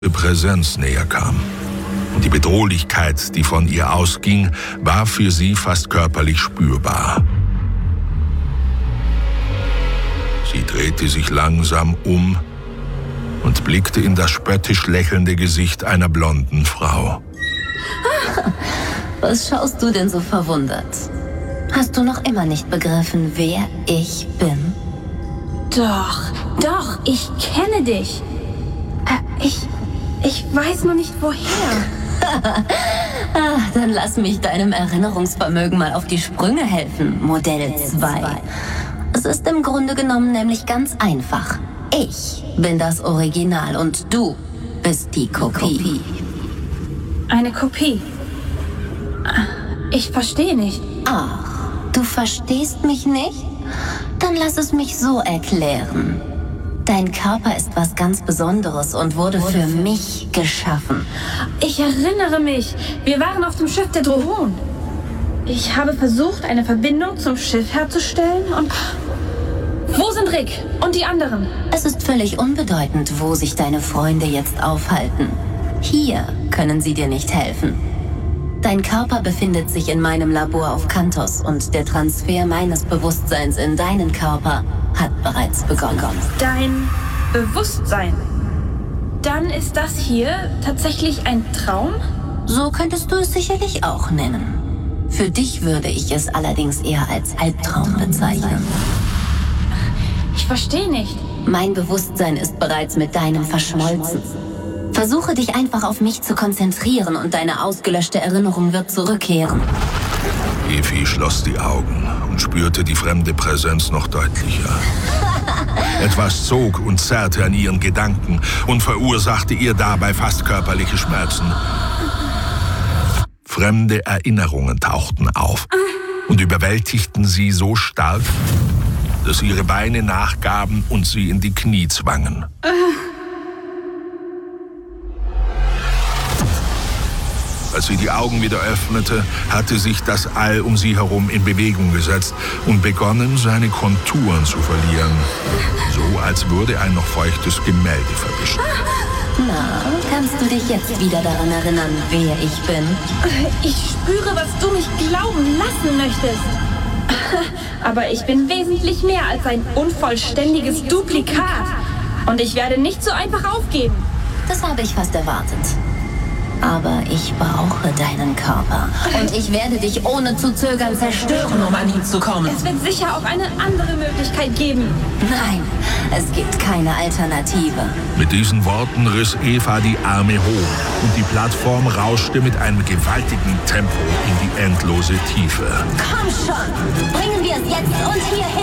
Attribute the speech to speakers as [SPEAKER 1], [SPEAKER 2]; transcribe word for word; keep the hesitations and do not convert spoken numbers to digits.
[SPEAKER 1] Präsenz näher kam. Und die Bedrohlichkeit, die von ihr ausging, war für sie fast körperlich spürbar. Sie drehte sich langsam um und blickte in das spöttisch lächelnde Gesicht einer blonden Frau.
[SPEAKER 2] Was schaust du denn so verwundert? Hast du noch immer nicht begriffen, wer ich bin?
[SPEAKER 3] Doch, doch, ich kenne dich. Äh, ich, ich weiß nur nicht woher.
[SPEAKER 2] Ah, dann lass mich deinem Erinnerungsvermögen mal auf die Sprünge helfen, Modell zwei. Es ist im Grunde genommen nämlich ganz einfach. Ich bin das Original und du bist die Kopie.
[SPEAKER 3] Eine Kopie? Ich verstehe nicht.
[SPEAKER 2] Ach, du verstehst mich nicht? Dann lass es mich so erklären. Dein Körper ist was ganz Besonderes und wurde für mich geschaffen.
[SPEAKER 3] Ich erinnere mich. Wir waren auf dem Schiff der Drohun. Ich habe versucht, eine Verbindung zum Schiff herzustellen und... Wo sind Rick und die anderen?
[SPEAKER 2] Es ist völlig unbedeutend, wo sich deine Freunde jetzt aufhalten. Hier können sie dir nicht helfen. Dein Körper befindet sich in meinem Labor auf Kantos und der Transfer meines Bewusstseins in deinen Körper hat bereits begonnen.
[SPEAKER 3] Dein Bewusstsein? Dann ist das hier tatsächlich ein Traum?
[SPEAKER 2] So könntest du es sicherlich auch nennen. Für dich würde ich es allerdings eher als Albtraum bezeichnen.
[SPEAKER 3] Ich verstehe nicht.
[SPEAKER 2] Mein Bewusstsein ist bereits mit deinem verschmolzen. Versuche dich einfach auf mich zu konzentrieren und deine ausgelöschte Erinnerung wird zurückkehren.
[SPEAKER 1] Efi schloss die Augen und spürte die fremde Präsenz noch deutlicher. Etwas zog und zerrte an ihren Gedanken und verursachte ihr dabei fast körperliche Schmerzen. Fremde Erinnerungen tauchten auf und überwältigten sie so stark, dass ihre Beine nachgaben und sie in die Knie zwangen. Als sie die Augen wieder öffnete, hatte sich das All um sie herum in Bewegung gesetzt und begonnen, seine Konturen zu verlieren. So, als würde ein noch feuchtes Gemälde verwischen.
[SPEAKER 2] Na, kannst du dich jetzt wieder daran erinnern, wer ich bin?
[SPEAKER 3] Ich spüre, was du mich glauben lassen möchtest. Aber ich bin wesentlich mehr als ein unvollständiges Duplikat. Und ich werde nicht so einfach aufgeben.
[SPEAKER 2] Das habe ich fast erwartet. Aber ich brauche deinen Körper. Und ich werde dich ohne zu zögern zerstören, um an ihn zu kommen.
[SPEAKER 3] Es wird sicher auch eine andere Möglichkeit geben.
[SPEAKER 2] Nein, es gibt keine Alternative.
[SPEAKER 1] Mit diesen Worten riss Eva die Arme hoch und die Plattform rauschte mit einem gewaltigen Tempo in die endlose Tiefe.
[SPEAKER 2] Komm schon, bringen wir es jetzt und hierher.